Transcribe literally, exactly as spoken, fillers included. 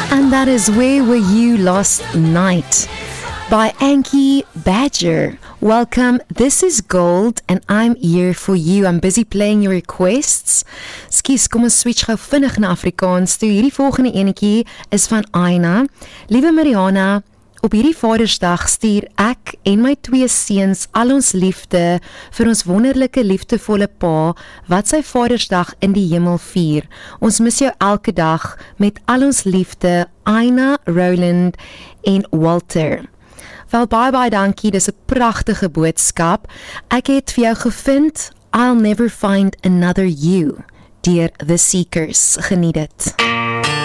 And that is Where Were You Last Night by Anki Badger. Welcome, this is Gold and I'm here for you. I'm busy playing your requests. Skies, kom ons switch gou vinnig na Afrikaans toe. Hierdie volgende enetjie is van Aina. Liewe Mariana, op hierdie Vadersdag stuur ek en my twee seuns al ons liefde vir ons wonderlike liefdevolle pa wat sy Vadersdag in die hemel vier. Ons mis jou elke dag met al ons liefde, Aina, Roland en Walter. Wel, baie baie dankie, dis 'n pragtige boodskap. Ek het vir jou gevind, I'll Never Find Another You, deur The Seekers. Geniet dit.